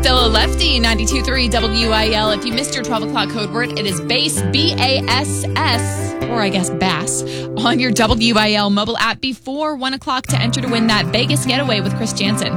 Still a lefty, 92.3 WIL. If you missed your 12 o'clock code word, it is BASS, BASS, or I guess bass, on your WIL mobile app before 1 o'clock to enter to win that Vegas getaway with Chris Jansen.